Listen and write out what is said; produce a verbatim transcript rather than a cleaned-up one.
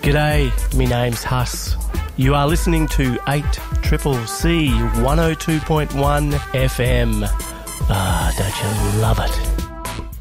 G'day, me name's Huss. You are listening to eight Triple C one oh two point one F M. Ah, don't you love it?